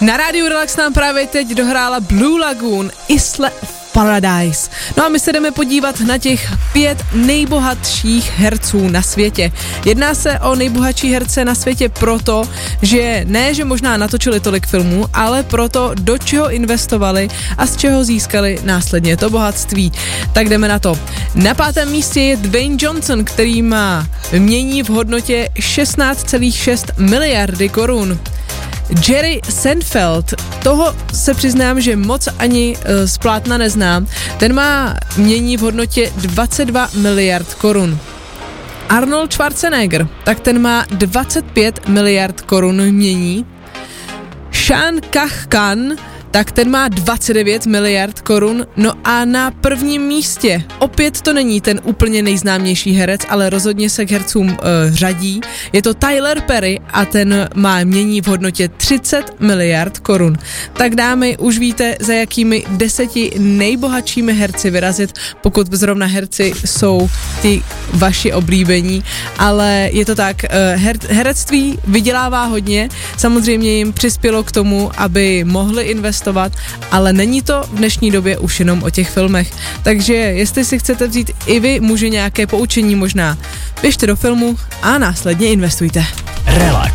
Na rádiu Relax nám právě teď dohrála Blue Lagoon, Isle of Paradise. No a my se jdeme podívat na těch 5 nejbohatších herců na světě. Jedná se o nejbohatší herce na světě proto, že možná natočili tolik filmů, ale proto, do čeho investovali a z čeho získali následně to bohatství. Tak jdeme na to. Na 5. místě je Dwayne Johnson, který má jmění v hodnotě 16,6 miliardy korun. Jerry Seinfeld, toho se přiznám, že moc ani z plátna neznám, ten má jmění v hodnotě 22 miliard korun. Arnold Schwarzenegger, tak ten má 25 miliard korun jmění. Shah Khan, tak ten má 29 miliard korun, no a na 1. místě, opět to není ten úplně nejznámější herec, ale rozhodně se k hercům řadí, je to Tyler Perry a ten má jmění v hodnotě 30 miliard korun. Tak dámy, už víte, za jakými 10 nejbohatšími herci vyrazit, pokud zrovna herci jsou ty vaši oblíbení, ale je to tak, herectví vydělává hodně, samozřejmě jim přispělo k tomu, aby mohli investovat, ale není to v dnešní době už jenom o těch filmech. Takže jestli si chcete vzít i vy muži nějaké poučení možná, běžte do filmu a následně investujte. Relax.